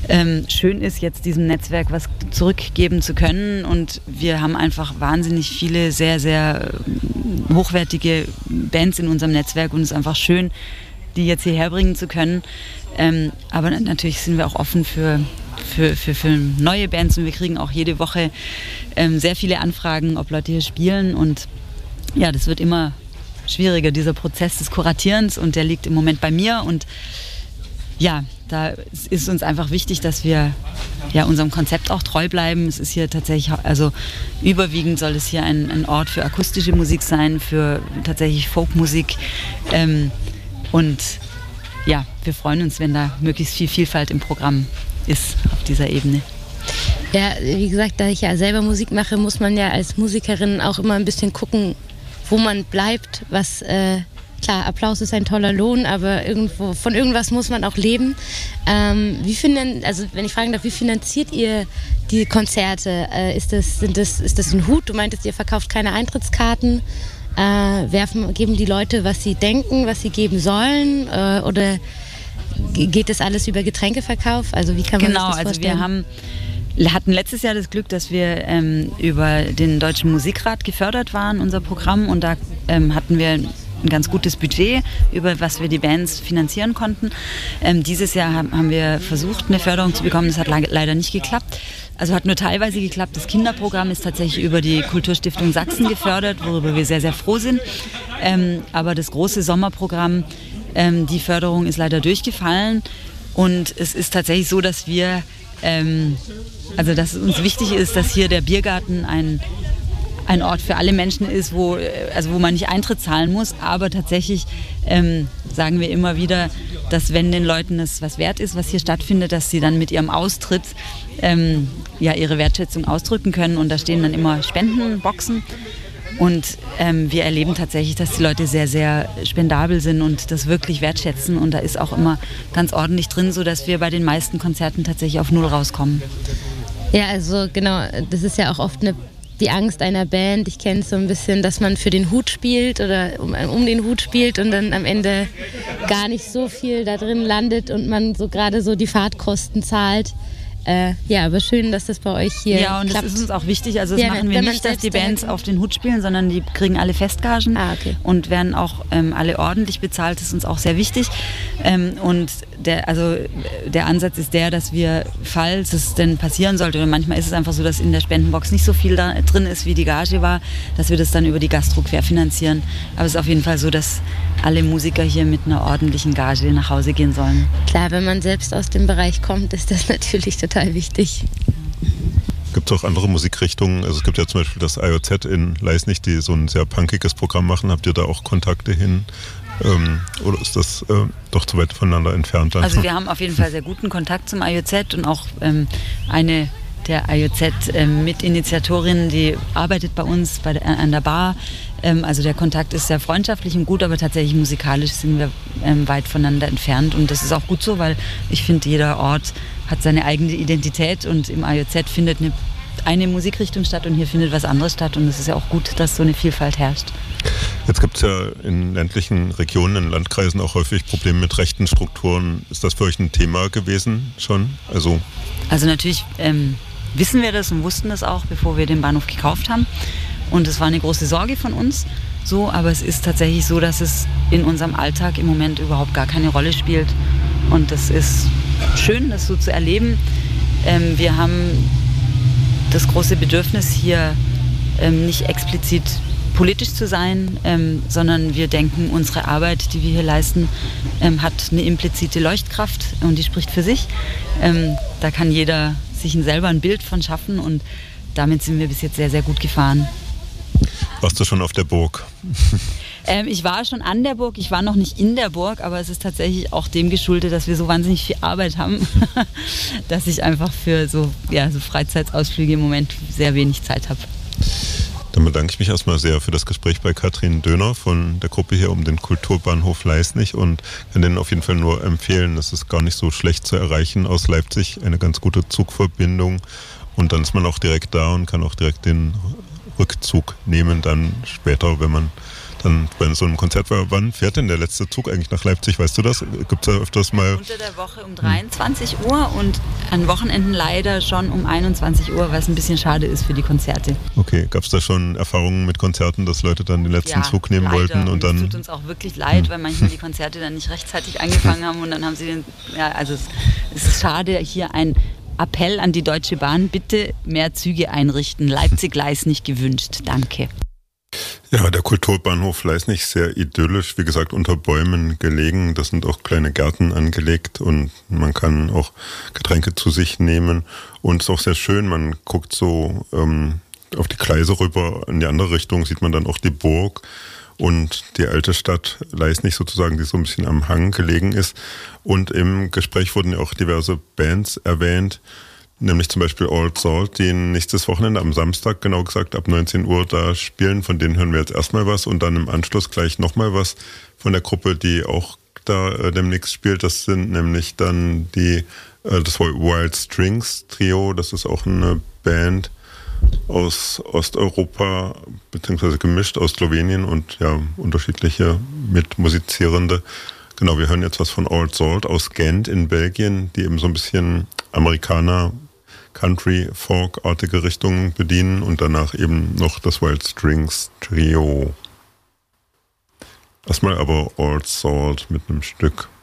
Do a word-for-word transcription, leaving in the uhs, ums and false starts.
ähm, schön ist, jetzt diesem Netzwerk was zurückgeben zu können. Und wir haben einfach wahnsinnig viele sehr, sehr hochwertige Bands in unserem Netzwerk und es ist einfach schön, die jetzt hierher bringen zu können. Ähm, aber natürlich sind wir auch offen für, für, für, für neue Bands und wir kriegen auch jede Woche ähm, sehr viele Anfragen, ob Leute hier spielen und ja, das wird immer schwieriger, dieser Prozess des Kuratierens und der liegt im Moment bei mir und ja, da ist uns einfach wichtig, dass wir ja, unserem Konzept auch treu bleiben. Es ist hier tatsächlich, also überwiegend soll es hier ein, ein Ort für akustische Musik sein, für tatsächlich Folkmusik ähm, und ja, wir freuen uns, wenn da möglichst viel Vielfalt im Programm ist auf dieser Ebene. Ja, wie gesagt, da ich ja selber Musik mache, muss man ja als Musikerin auch immer ein bisschen gucken, wo man bleibt, was, äh, klar, Applaus ist ein toller Lohn, aber irgendwo, von irgendwas muss man auch leben. Ähm, wie finden, also wenn ich fragen darf, wie finanziert ihr die Konzerte? Äh, ist das, sind das, ist das ein Hut? Du meintest, ihr verkauft keine Eintrittskarten. Äh, werfen, geben die Leute, was sie denken, was sie geben sollen? Äh, oder geht das alles über Getränkeverkauf? Also wie kann man genau, sich das vorstellen? Also wir haben hatten letztes Jahr das Glück, dass wir ähm, über den Deutschen Musikrat gefördert waren, unser Programm. Und da ähm, hatten wir ein ganz gutes Budget, über was wir die Bands finanzieren konnten. Ähm, dieses Jahr haben, haben wir versucht, eine Förderung zu bekommen. Das hat le- leider nicht geklappt. Also hat nur teilweise geklappt. Das Kinderprogramm ist tatsächlich über die Kulturstiftung Sachsen gefördert, worüber wir sehr, sehr froh sind. Ähm, aber das große Sommerprogramm, ähm, die Förderung ist leider durchgefallen. Und es ist tatsächlich so, dass wir Ähm, also dass es uns wichtig ist, dass hier der Biergarten ein, ein Ort für alle Menschen ist, wo, also wo man nicht Eintritt zahlen muss, aber tatsächlich ähm, sagen wir immer wieder, dass wenn den Leuten es was wert ist, was hier stattfindet, dass sie dann mit ihrem Austritt ähm, ja, ihre Wertschätzung ausdrücken können und da stehen dann immer Spendenboxen. Und ähm, wir erleben tatsächlich, dass die Leute sehr, sehr spendabel sind und das wirklich wertschätzen. Und da ist auch immer ganz ordentlich drin, sodass wir bei den meisten Konzerten tatsächlich auf Null rauskommen. Ja, also genau, das ist ja auch oft eine, die Angst einer Band. Ich kenne es so ein bisschen, dass man für den Hut spielt oder um, um den Hut spielt und dann am Ende gar nicht so viel da drin landet und man so gerade so die Fahrtkosten zahlt. Äh, ja, aber schön, dass das bei euch hier Ja, und klappt. das ist uns auch wichtig. Also das Ja, machen wir wenn man nicht, dass die selbst Bands daher- auf den Hut spielen, sondern die kriegen alle Festgagen Ah, okay. und werden auch ähm, alle ordentlich bezahlt. Das ist uns auch sehr wichtig. Ähm, und der, also, der Ansatz ist der, dass wir, falls es denn passieren sollte, oder manchmal ist es einfach so, dass in der Spendenbox nicht so viel da drin ist, wie die Gage war, dass wir das dann über die Gastro querfinanzieren. Aber es ist auf jeden Fall so, dass alle Musiker hier mit einer ordentlichen Gage nach Hause gehen sollen. Klar, wenn man selbst aus dem Bereich kommt, ist das natürlich total wichtig. Gibt es auch andere Musikrichtungen? Also es gibt ja zum Beispiel das I O Z in Leisnig, die so ein sehr punkiges Programm machen. Habt ihr da auch Kontakte hin? Ähm, oder ist das äh, doch zu weit voneinander entfernt? Dann? Also wir haben auf jeden Fall sehr guten Kontakt zum I O Z und auch ähm, eine der I O Z-Mitinitiatorinnen, ähm, die arbeitet bei uns bei der, an der Bar. Ähm, also der Kontakt ist sehr freundschaftlich und gut, aber tatsächlich musikalisch sind wir ähm, weit voneinander entfernt. Und das ist auch gut so, weil ich finde, jeder Ort hat seine eigene Identität und im I O Z findet eine, eine Musikrichtung statt und hier findet was anderes statt. Und es ist ja auch gut, dass so eine Vielfalt herrscht. Jetzt gibt es ja in ländlichen Regionen, in Landkreisen auch häufig Probleme mit rechten Strukturen. Ist das für euch ein Thema gewesen schon? Also, also natürlich ähm, wissen wir das und wussten das auch, bevor wir den Bahnhof gekauft haben. Und es war eine große Sorge von uns. So, aber es ist tatsächlich so, dass es in unserem Alltag im Moment überhaupt gar keine Rolle spielt. Und das ist schön, das so zu erleben. Ähm, wir haben das große Bedürfnis, hier ähm, nicht explizit politisch zu sein, ähm, sondern wir denken, unsere Arbeit, die wir hier leisten, ähm, hat eine implizite Leuchtkraft und die spricht für sich. Ähm, da kann jeder sich selber ein Bild von schaffen und damit sind wir bis jetzt sehr, sehr gut gefahren. Warst du schon auf der Burg? Ähm, ich war schon an der Burg, ich war noch nicht in der Burg, aber es ist tatsächlich auch dem geschuldet, dass wir so wahnsinnig viel Arbeit haben, dass ich einfach für so, ja, so Freizeitausflüge im Moment sehr wenig Zeit habe. Dann bedanke ich mich erstmal sehr für das Gespräch bei Katrin Döner von der Gruppe hier um den Kulturbahnhof Leisnig und kann denen auf jeden Fall nur empfehlen, es ist gar nicht so schlecht zu erreichen aus Leipzig, eine ganz gute Zugverbindung und dann ist man auch direkt da und kann auch direkt den Rückzug nehmen dann später, wenn man dann bei so einem Konzert war. Wann fährt denn der letzte Zug eigentlich nach Leipzig? Weißt du das? Gibt es da öfters mal... Unter der Woche um dreiundzwanzig Uhr und an Wochenenden leider schon um einundzwanzig Uhr, was ein bisschen schade ist für die Konzerte. Okay, gab es da schon Erfahrungen mit Konzerten, dass Leute dann den letzten ja, Zug nehmen leider. wollten? Und, und dann... Es tut uns auch wirklich leid, hm. weil manchmal die Konzerte dann nicht rechtzeitig angefangen haben und dann haben sie den... Ja, also es, es ist schade, hier ein Appell an die Deutsche Bahn, bitte mehr Züge einrichten. Leipzig-Leis nicht gewünscht. Danke. Ja, der Kulturbahnhof Leisnig, sehr idyllisch, wie gesagt, unter Bäumen gelegen. Da sind auch kleine Gärten angelegt und man kann auch Getränke zu sich nehmen. Und es ist auch sehr schön, man guckt so ähm, auf die Gleise rüber, in die andere Richtung sieht man dann auch die Burg und die alte Stadt Leisnig sozusagen, die so ein bisschen am Hang gelegen ist. Und im Gespräch wurden ja auch diverse Bands erwähnt, nämlich zum Beispiel Old Salt, die nächstes Wochenende am Samstag, genau gesagt ab neunzehn Uhr da spielen. Von denen hören wir jetzt erstmal was und dann im Anschluss gleich nochmal was von der Gruppe, die auch da äh, demnächst spielt. Das sind nämlich dann die äh, das Wild Strings Trio. Das ist auch eine Band aus Osteuropa, beziehungsweise gemischt aus Slowenien und ja, unterschiedliche Mitmusizierende. Genau, wir hören jetzt was von Old Salt aus Gent in Belgien, die eben so ein bisschen Amerikaner, Country, Folk-artige Richtungen bedienen und danach eben noch das Wild Strings Trio. Erstmal aber Old Salt mit einem Stück